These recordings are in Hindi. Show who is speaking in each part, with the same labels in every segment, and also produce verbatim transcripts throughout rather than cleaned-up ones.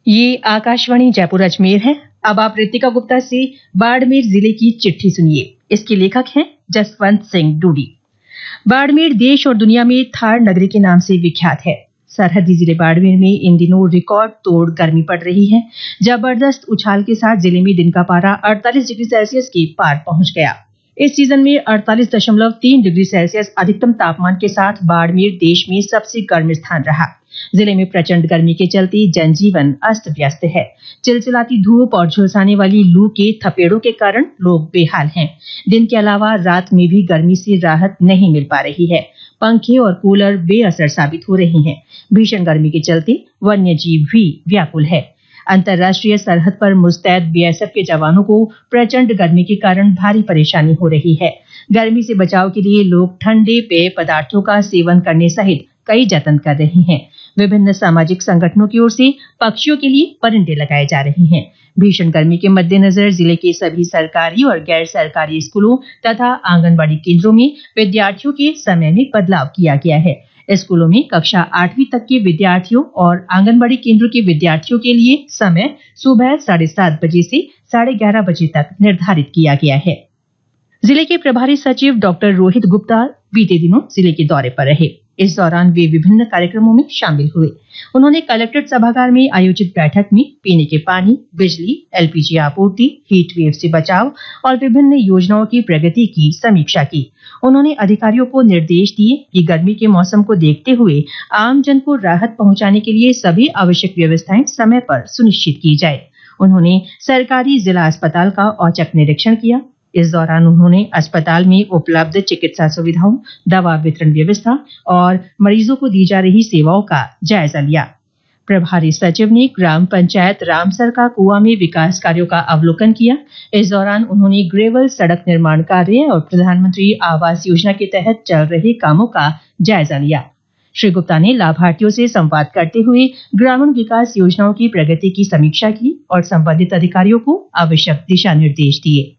Speaker 1: ये आकाशवाणी जयपुर अजमेर है। अब आप रितिका गुप्ता से बाड़मेर जिले की चिट्ठी सुनिए। इसके लेखक हैं जसवंत सिंह डूडी। बाड़मेर देश और दुनिया में थार नगरी के नाम से विख्यात है। सरहदी जिले बाड़मेर में इन दिनों रिकॉर्ड तोड़ गर्मी पड़ रही है। जबरदस्त उछाल के साथ जिले में दिन का पारा अड़तालीस डिग्री सेल्सियस के पार पहुंच गया। इस सीजन में अड़तालीस दशमलव तीन डिग्री सेल्सियस अधिकतम तापमान के साथ बाड़मेर देश में सबसे गर्म स्थान रहा। जिले में प्रचंड गर्मी के चलते जनजीवन अस्त व्यस्त है। चिलचिलाती धूप और झुलसाने वाली लू के थपेड़ों के कारण लोग बेहाल हैं। दिन के अलावा रात में भी गर्मी से राहत नहीं मिल पा रही है। पंखे और कूलर बेअसर साबित हो रहे हैं। भीषण गर्मी के चलते वन्य जीव भी व्याकुल है। अंतर्राष्ट्रीय सरहद पर मुस्तैद बीएसएफ के जवानों को प्रचंड गर्मी के कारण भारी परेशानी हो रही है। गर्मी से बचाव के लिए लोग ठंडे पेय पदार्थों का सेवन करने सहित कई जतन कर रहे हैं। विभिन्न सामाजिक संगठनों की ओर से पक्षियों के लिए परिंदे लगाए जा रहे हैं। भीषण गर्मी के मद्देनजर जिले के सभी सरकारी और गैर सरकारी स्कूलों तथा आंगनबाड़ी केंद्रों में विद्यार्थियों के समय में बदलाव किया गया है। स्कूलों में कक्षा आठवीं तक के विद्यार्थियों और आंगनबाड़ी केंद्रों के विद्यार्थियों के लिए समय सुबह साढ़े सात बजे से साढ़े ग्यारह बजे तक निर्धारित किया गया है। जिले के प्रभारी सचिव डॉक्टर रोहित गुप्ता बीते दिनों जिले के दौरे पर रहे। इस दौरान वे विभिन्न कार्यक्रमों में शामिल हुए। उन्होंने कलेक्ट्रेट सभागार में आयोजित बैठक में पीने के पानी, बिजली, एलपीजी आपूर्ति, हीट वेव से बचाव और विभिन्न योजनाओं की प्रगति की समीक्षा की। उन्होंने अधिकारियों को निर्देश दिए कि गर्मी के मौसम को देखते हुए आमजन को राहत पहुंचाने के लिए सभी आवश्यक व्यवस्थाएं समय पर सुनिश्चित की जाए। उन्होंने सरकारी जिला अस्पताल का औचक निरीक्षण किया। इस दौरान उन्होंने अस्पताल में उपलब्ध चिकित्सा सुविधाओं, दवा वितरण व्यवस्था और मरीजों को दी जा रही सेवाओं का जायजा लिया। प्रभारी सचिव ने ग्राम पंचायत रामसर का कुआं में विकास कार्यों का अवलोकन किया। इस दौरान उन्होंने ग्रेवल सड़क निर्माण कार्य और प्रधानमंत्री आवास योजना के तहत चल रहे कामों का जायजा लिया। श्री गुप्ता ने लाभार्थियों से संवाद करते हुए ग्रामीण विकास योजनाओं की प्रगति की समीक्षा की और संबंधित अधिकारियों को आवश्यक दिशा निर्देश दिए।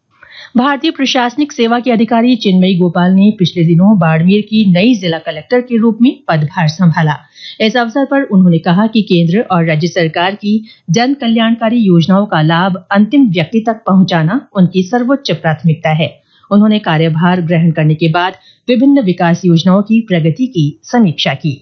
Speaker 1: भारतीय प्रशासनिक सेवा के अधिकारी चिन्मयी गोपाल ने पिछले दिनों बाड़मेर की नई जिला कलेक्टर के रूप में पदभार संभाला। इस अवसर पर उन्होंने कहा कि केंद्र और राज्य सरकार की जन कल्याणकारी योजनाओं का लाभ अंतिम व्यक्ति तक पहुंचाना उनकी सर्वोच्च प्राथमिकता है। उन्होंने कार्यभार ग्रहण करने के बाद विभिन्न विकास योजनाओं की प्रगति की समीक्षा की।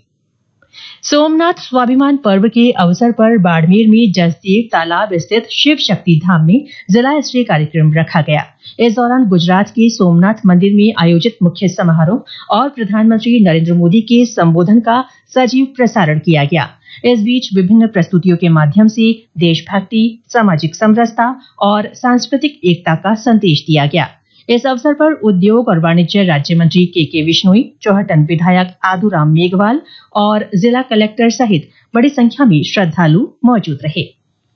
Speaker 1: सोमनाथ स्वाभिमान पर्व के अवसर पर बाड़मेर में जसदेव तालाब स्थित शिव शक्ति धाम में जिला स्तरीय कार्यक्रम रखा गया। इस दौरान गुजरात के सोमनाथ मंदिर में आयोजित मुख्य समारोह और प्रधानमंत्री नरेंद्र मोदी के संबोधन का सजीव प्रसारण किया गया। इस बीच विभिन्न प्रस्तुतियों के माध्यम से देशभक्ति, सामाजिक समरसता और सांस्कृतिक एकता का संदेश दिया गया। इस अवसर पर उद्योग और वाणिज्य राज्य मंत्री के के विश्नोई, चौहटन विधायक आदूराम मेघवाल और जिला कलेक्टर सहित बड़ी संख्या में श्रद्धालु मौजूद रहे।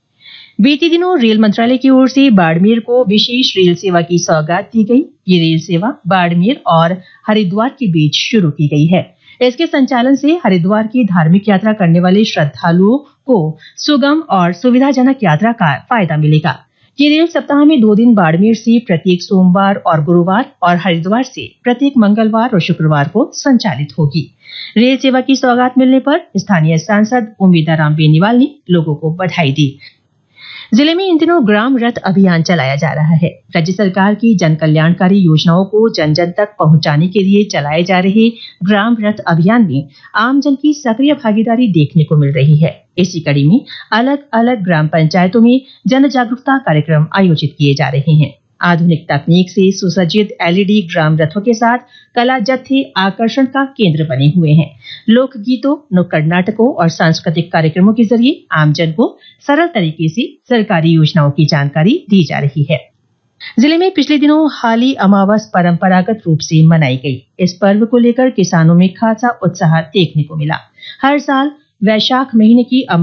Speaker 1: बीते दिनों रेल मंत्रालय की ओर से बाड़मेर को विशेष रेल सेवा की सौगात दी गई। ये रेल सेवा बाड़मेर और हरिद्वार के बीच शुरू की गई है। इसके संचालन से हरिद्वार की धार्मिक यात्रा करने वाले श्रद्धालुओं को सुगम और सुविधाजनक यात्रा का फायदा मिलेगा। ये रेल सप्ताह में दो दिन बाड़मेर से प्रत्येक सोमवार और गुरुवार और हरिद्वार से प्रत्येक मंगलवार और शुक्रवार को संचालित होगी। रेल सेवा की सौगात मिलने पर स्थानीय सांसद उम्मीदाराम बेनीवाल ने लोगों को बधाई दी। जिले में इन दिनों ग्राम रथ अभियान चलाया जा रहा है। राज्य सरकार की जन कल्याणकारी योजनाओं को जन जन तक पहुंचाने के लिए चलाए जा रहे ग्राम रथ अभियान में आमजन की सक्रिय भागीदारी देखने को मिल रही है। इसी कड़ी में अलग अलग ग्राम पंचायतों में जन जागरूकता कार्यक्रम आयोजित किए जा रहे हैं। आधुनिक तकनीक से सुसज्जित एलईडी ग्राम रथों के साथ कला जत्थे आकर्षण का केंद्र बने हुए हैं। लोक गीतों, नुक्कड़ नाटकों और सांस्कृतिक कार्यक्रमों के जरिए आमजन को सरल तरीके से सरकारी योजनाओं की जानकारी दी जा रही है। जिले में पिछले दिनों हाली अमावस परंपरागत रूप से मनाई गई। इस पर्व को लेकर किसानों में खासा उत्साह देखने को मिला। हर साल वैशाख महीने की